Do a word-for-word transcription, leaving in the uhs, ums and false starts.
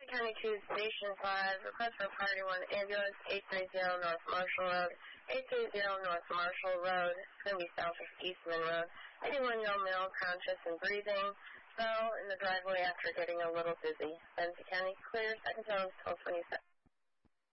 County two, Station five, request for Priority one ambulance, eight three zero North Marshall Road, eight three zero North Marshall Road, it's going to be south of Eastman Road. eighty-one-year-old male, conscious and breathing, fell in the driveway after getting a little dizzy. Benton County clear, second tone, twelve twenty-seven.